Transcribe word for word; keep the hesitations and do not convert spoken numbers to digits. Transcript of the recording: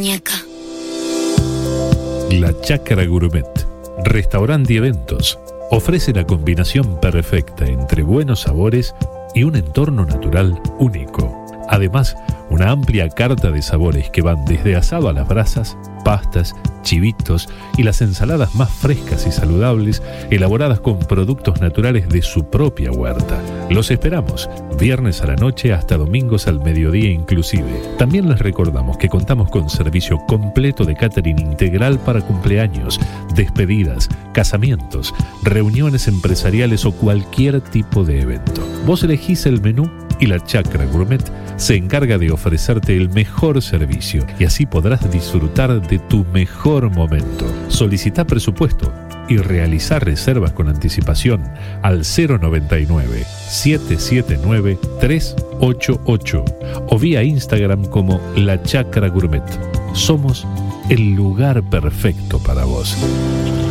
muñeca. La Chacra Gourmet, restaurante y eventos, ofrece la combinación perfecta entre buenos sabores y un entorno natural único. Además, una amplia carta de sabores que van desde asado a las brasas, pastas, chivitos y las ensaladas más frescas y saludables, elaboradas con productos naturales de su propia huerta. Los esperamos viernes a la noche hasta domingos al mediodía inclusive. También les recordamos que contamos con servicio completo de catering integral para cumpleaños, despedidas, casamientos, reuniones empresariales o cualquier tipo de evento. Vos elegís el menú y la Chacra Gourmet se encarga de ofrecerte el mejor servicio y así podrás disfrutar de tu mejor momento. Solicita presupuesto y realizar reservas con anticipación al cero noventa y nueve, siete siete nueve, tres ocho ocho o vía Instagram como La Chacra Gourmet. Somos el lugar perfecto para vos.